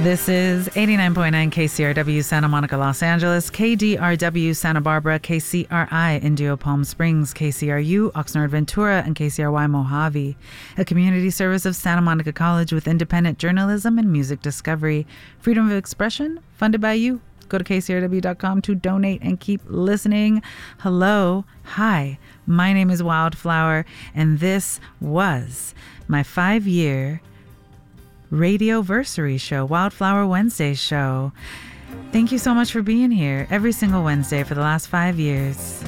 This is 89.9 KCRW Santa Monica, Los Angeles, KDRW Santa Barbara, KCRI Indio Palm Springs, KCRU Oxnard Ventura, and KCRY Mojave, a community service of Santa Monica College with independent journalism and music discovery. Freedom of expression, funded by you. Go to kcrw.com to donate and keep listening. Hello. Hi. My name is Wildflower, and this was my 5-year Radioversary show, Wildflower Wednesday show. Thank you so much for being here every single Wednesday for the last 5 years.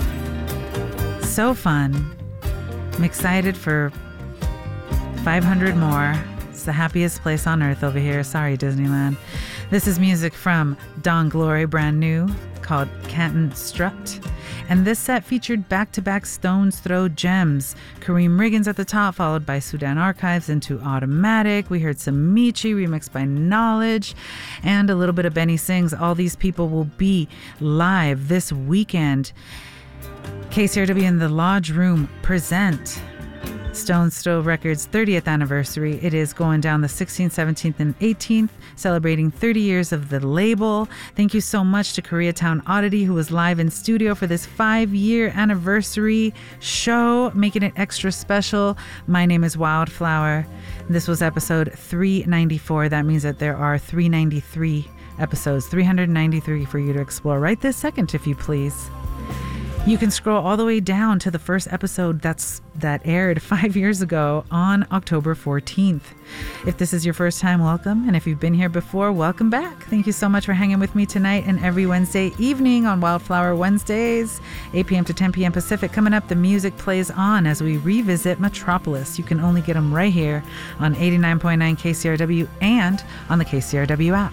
So fun. I'm excited for 500 more. It's the happiest place on earth over here. Sorry, Disneyland. This is music from Don Glory, brand new, called Canton Strut. And this set featured back-to-back Stones Throw gems. Kareem Riggins at the top, followed by Sudan Archives into Automatic. We heard some Michi remixed by Knowledge and a little bit of Benny Sings. All these people will be live this weekend. KCRW and the Lodge Room present Stones Throw Records' 30th anniversary. It is going down the 16th, 17th, and 18th, celebrating 30 years of the label. Thank you so much to Koreatown Oddity, who was live in studio for this 5-year anniversary show, making it extra special. My name is Wildflower. This was episode 394. That means that there are 393 episodes, 393 for you to explore right this second, if you please. You can scroll all the way down to the first episode that aired 5 years ago on October 14th. If this is your first time, welcome. And if you've been here before, welcome back. Thank you so much for hanging with me tonight and every Wednesday evening on Wildflower Wednesdays, 8 p.m. to 10 p.m. Pacific. Coming up, the music plays on as we revisit Metropolis. You can only get them right here on 89.9 KCRW and on the KCRW app.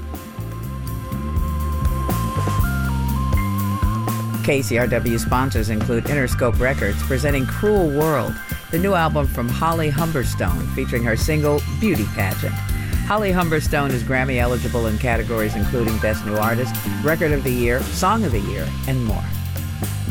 KCRW sponsors include Interscope Records presenting Cruel World, the new album from Holly Humberstone featuring her single Beauty Pageant. Holly Humberstone is Grammy eligible in categories including Best New Artist, Record of the Year, Song of the Year, and more.